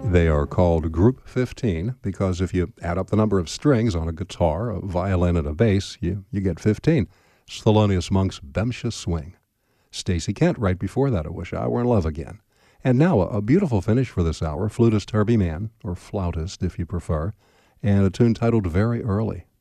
They are called Group 15 because if you add up the number of strings on a guitar, a violin, and a bass, you get 15. It's Thelonious Monk's Bemsha Swing. Stacey Kent right before that, I Wish I Were in Love Again. And now a beautiful finish for this hour, flutist Herbie Mann, or flautist if you prefer, and a tune titled Very Early.